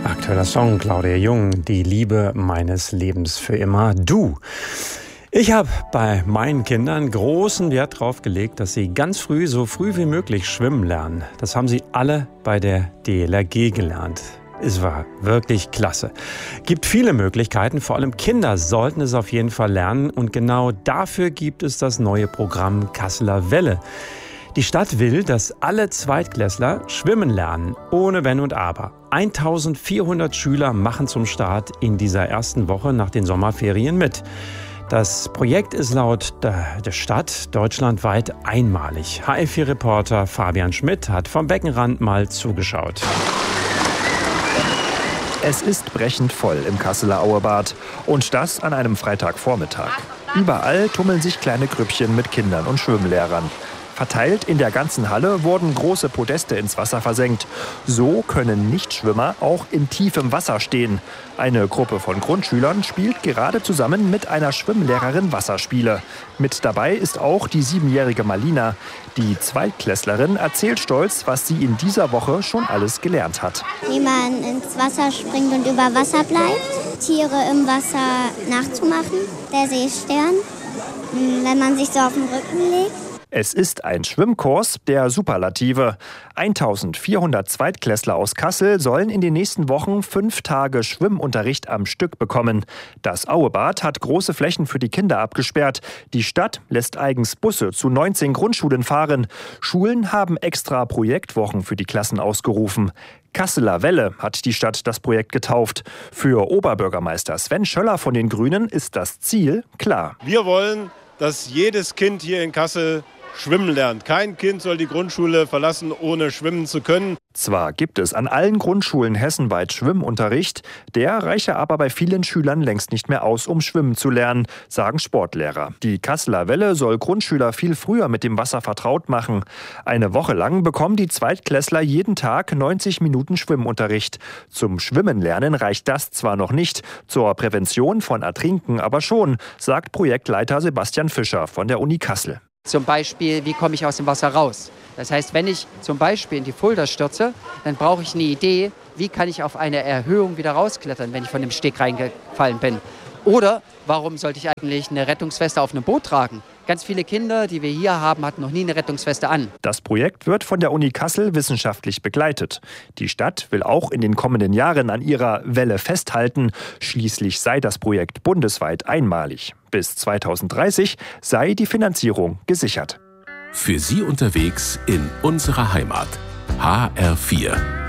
Aktueller Song, Claudia Jung, die Liebe meines Lebens für immer, du. Ich habe bei meinen Kindern großen Wert darauf gelegt, dass sie ganz früh, so früh wie möglich schwimmen lernen. Das haben sie alle bei der DLRG gelernt. Es war wirklich klasse. Gibt viele Möglichkeiten, vor allem Kinder sollten es auf jeden Fall lernen. Und genau dafür gibt es das neue Programm Kasseler Welle. Die Stadt will, dass alle Zweitklässler schwimmen lernen, ohne Wenn und Aber. 1400 Schüler machen zum Start in dieser ersten Woche nach den Sommerferien mit. Das Projekt ist laut der Stadt deutschlandweit einmalig. HR4-Reporter Fabian Schmidt hat vom Beckenrand mal zugeschaut. Es ist brechend voll im Kasseler Auebad. Und das an einem Freitagvormittag. Überall tummeln sich kleine Grüppchen mit Kindern und Schwimmlehrern. Verteilt in der ganzen Halle wurden große Podeste ins Wasser versenkt. So können Nichtschwimmer auch in tiefem Wasser stehen. Eine Gruppe von Grundschülern spielt gerade zusammen mit einer Schwimmlehrerin Wasserspiele. Mit dabei ist auch die 7-jährige Malina. Die Zweitklässlerin erzählt stolz, was sie in dieser Woche schon alles gelernt hat. Wie man ins Wasser springt und über Wasser bleibt, Tiere im Wasser nachzumachen, der Seestern, wenn man sich so auf den Rücken legt. Es ist ein Schwimmkurs der Superlative. 1400 Zweitklässler aus Kassel sollen in den nächsten Wochen 5 Tage Schwimmunterricht am Stück bekommen. Das Auebad hat große Flächen für die Kinder abgesperrt. Die Stadt lässt eigens Busse zu 19 Grundschulen fahren. Schulen haben extra Projektwochen für die Klassen ausgerufen. Kasseler Welle hat die Stadt das Projekt getauft. Für Oberbürgermeister Sven Schöller von den Grünen ist das Ziel klar. Wir wollen, dass jedes Kind hier in Kassel schwimmen lernt. Kein Kind soll die Grundschule verlassen, ohne schwimmen zu können. Zwar gibt es an allen Grundschulen hessenweit Schwimmunterricht, der reiche aber bei vielen Schülern längst nicht mehr aus, um schwimmen zu lernen, sagen Sportlehrer. Die Kasseler Welle soll Grundschüler viel früher mit dem Wasser vertraut machen. Eine Woche lang bekommen die Zweitklässler jeden Tag 90 Minuten Schwimmunterricht. Zum Schwimmen lernen reicht das zwar noch nicht, zur Prävention von Ertrinken aber schon, sagt Projektleiter Sebastian Fischer von der Uni Kassel. Zum Beispiel, wie komme ich aus dem Wasser raus? Das heißt, wenn ich zum Beispiel in die Fulda stürze, dann brauche ich eine Idee, wie kann ich auf eine Erhöhung wieder rausklettern, wenn ich von dem Steg reingefallen bin. Oder warum sollte ich eigentlich eine Rettungsweste auf einem Boot tragen? Ganz viele Kinder, die wir hier haben, hatten noch nie eine Rettungsweste an. Das Projekt wird von der Uni Kassel wissenschaftlich begleitet. Die Stadt will auch in den kommenden Jahren an ihrer Welle festhalten. Schließlich sei das Projekt bundesweit einmalig. Bis 2030 sei die Finanzierung gesichert. Für Sie unterwegs in unserer Heimat. HR4.